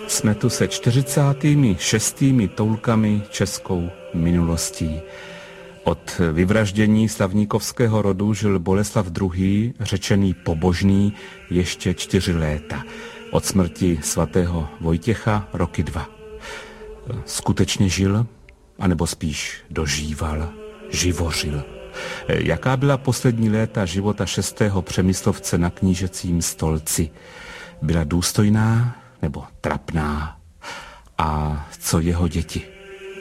Jsme tu se 46. toulkami českou minulostí. Od vyvraždění slavníkovského rodu žil Boleslav II., řečený pobožný, ještě 4 léta. Od smrti svatého Vojtěcha roky 2. Skutečně žil, anebo spíš dožíval, živořil? Jaká byla poslední léta života 6. Přemyslovce na knížecím stolci? Byla důstojná nebo trapná? A co jeho děti?